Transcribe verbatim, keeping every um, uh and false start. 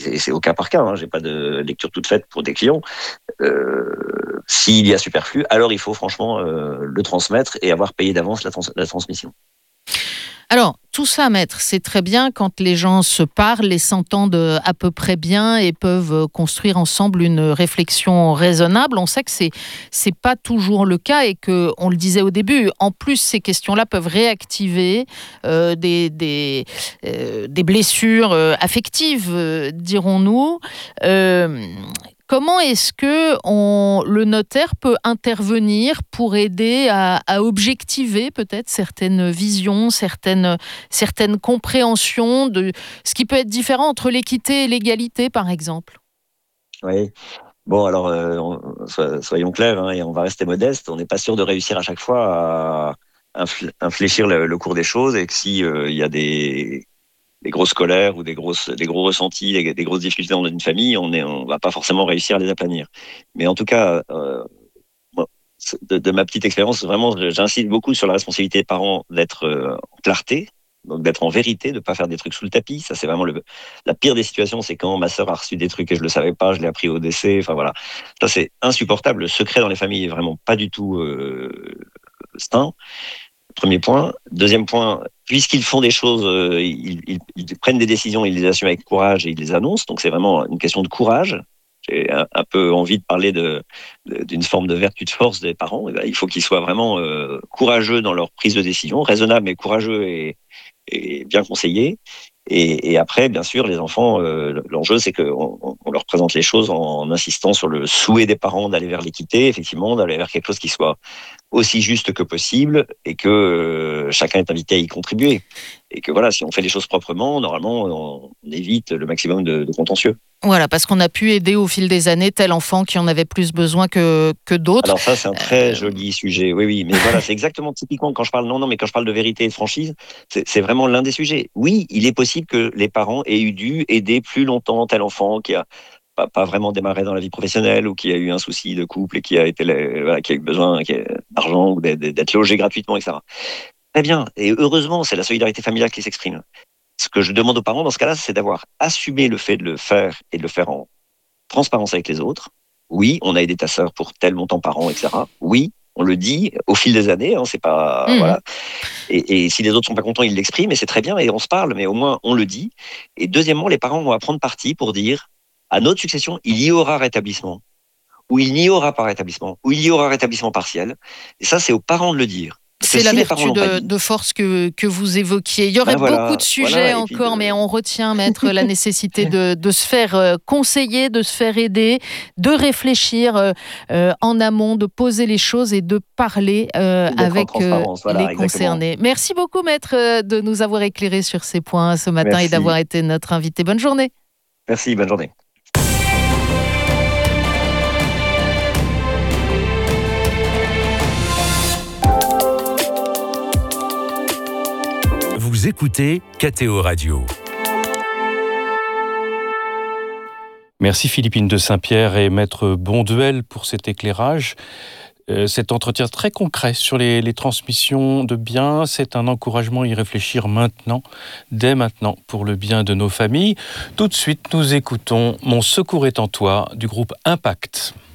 c'est, c'est au cas par cas, hein, j'ai pas de lecture toute faite pour des clients. Euh, s'il y a superflu, alors il faut franchement euh, le transmettre et avoir payé d'avance la, trans- la transmission. Alors, tout ça, maître, c'est très bien quand les gens se parlent et s'entendent à peu près bien et peuvent construire ensemble une réflexion raisonnable. On sait que c'est c'est pas toujours le cas et que, on le disait au début, en plus, ces questions-là peuvent réactiver euh, des, des, euh, des blessures euh, affectives, euh, dirons-nous. Euh, Comment est-ce que on, le notaire peut intervenir pour aider à, à objectiver peut-être certaines visions, certaines, certaines compréhensions de ce qui peut être différent entre l'équité et l'égalité, par exemple? Oui. Bon, alors, euh, on- so- soyons clairs, hein, et on va rester modeste. On n'est pas sûr de réussir à chaque fois à infl- infléchir le, le cours des choses, et que si euh, il y a des, des grosses colères ou des grosses, des gros ressentis, des, des grosses difficultés dans une famille, on est, on va pas forcément réussir à les aplanir. Mais en tout cas, euh, moi, de, de ma petite expérience, vraiment, j'insiste beaucoup sur la responsabilité des parents d'être euh, en clarté, donc d'être en vérité, de pas faire des trucs sous le tapis. Ça, c'est vraiment le, la pire des situations, c'est quand ma sœur a reçu des trucs et je le savais pas, je l'ai appris au décès. Enfin voilà, ça c'est insupportable. Le secret dans les familles est vraiment pas du tout euh, sain. Premier point. Deuxième point, puisqu'ils font des choses, euh, ils, ils, ils prennent des décisions, ils les assument avec courage et ils les annoncent. Donc c'est vraiment une question de courage. J'ai un, un peu envie de parler de, de, d'une forme de vertu de force des parents. Et ben, il faut qu'ils soient vraiment euh, courageux dans leur prise de décision, raisonnables mais courageux et, et bien conseillés. Et, et après, bien sûr, les enfants, euh, l'enjeu, c'est qu'on on leur présente les choses en insistant sur le souhait des parents d'aller vers l'équité, effectivement, d'aller vers quelque chose qui soit aussi juste que possible et que euh, chacun est invité à y contribuer. Et que voilà, si on fait les choses proprement, normalement, on, on évite le maximum de, de contentieux. Voilà, parce qu'on a pu aider au fil des années tel enfant qui en avait plus besoin que, que d'autres. Alors ça, c'est un très Euh, joli sujet. Oui, oui, mais voilà, c'est exactement typiquement quand je parle, non, non, mais quand je parle de vérité et de franchise, c'est, c'est vraiment l'un des sujets. Oui, il est possible que les parents aient eu dû aider plus longtemps tel enfant qui a pas, pas vraiment démarré dans la vie professionnelle ou qui a eu un souci de couple et qui a été, voilà, qui a eu besoin qui a, d'argent ou d'être, d'être logé gratuitement, et cetera. Très bien. Et heureusement, c'est la solidarité familiale qui s'exprime. Ce que je demande aux parents dans ce cas-là, c'est d'avoir assumé le fait de le faire et de le faire en transparence avec les autres. Oui, on a aidé ta sœur pour tel montant par an, et cetera. Oui, on le dit au fil des années, hein, c'est pas, mmh. voilà. Et, et si les autres sont pas contents, ils l'expriment et c'est très bien et on se parle, mais au moins on le dit. Et deuxièmement, les parents vont apprendre parti pour dire à notre succession, il y aura rétablissement, ou il n'y aura pas rétablissement, ou il y aura rétablissement partiel. Et ça, c'est aux parents de le dire. Parce que C'est la si les parents vertu l'ont pas de, dit, de force que, que vous évoquiez. Il y aurait ben beaucoup voilà, de sujets voilà, et puis encore, de, mais on retient, maître, la nécessité de, de se faire euh, conseiller, de se faire aider, de réfléchir euh, euh, en amont, de poser les choses et de parler euh, d'être en avec euh, transparence. les Voilà, exactement. concernés. Merci beaucoup, maître, euh, de nous avoir éclairés sur ces points ce matin et Merci. d'avoir été notre invité. Bonne journée. Merci, bonne journée. Vous écoutez K T O Radio. Merci Philippine de Saint-Pierre et Maître Bonduel pour cet éclairage. Euh, cet entretien très concret sur les, les transmissions de biens, c'est un encouragement à y réfléchir maintenant, dès maintenant, pour le bien de nos familles. Tout de suite, nous écoutons Mon secours est en toi du groupe Impact.